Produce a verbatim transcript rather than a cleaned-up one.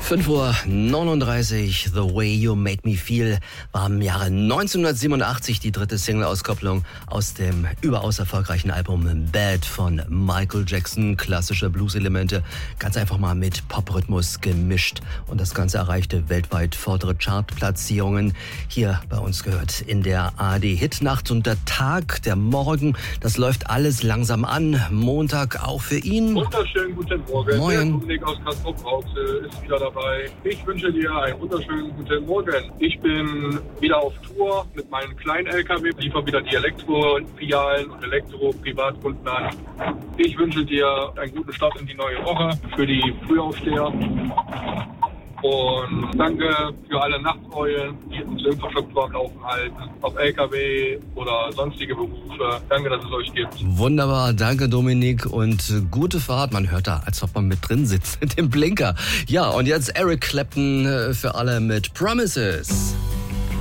fünf Uhr neununddreißig, The Way You Made Me Feel war im Jahre neunzehnhundertsiebenundachtzig die dritte Single-Auskopplung aus dem überaus erfolgreichen Album Bad von Michael Jackson. Klassische Blues-Elemente, ganz einfach mal mit Pop-Rhythmus gemischt. Und das Ganze erreichte weltweit vordere Chartplatzierungen. Hier bei uns gehört in der A R D-Hitnacht und der Tag, der Morgen, das läuft alles langsam an. Montag auch für ihn. Wunderschönen guten Morgen. Moin. Der Dominik aus Castrop-Rauxel ist wieder dabei. Ich wünsche dir einen wunderschönen guten Morgen. Ich bin wieder auf Tour mit meinem kleinen L K W, liefere wieder die Elektro-Filialen und Elektro-Privatkunden an. Ich wünsche dir einen guten Start in die neue Woche für die Frühaufsteher. Und danke für alle Nachteulen, die uns Infrastruktur am Laufen halten, auf L K W oder sonstige Berufe. Danke, dass es euch gibt. Wunderbar, danke Dominik und äh, gute Fahrt. Man hört da, als ob man mit drin sitzt, mit dem Blinker. Ja, und jetzt Eric Clapton äh, für alle mit Promises.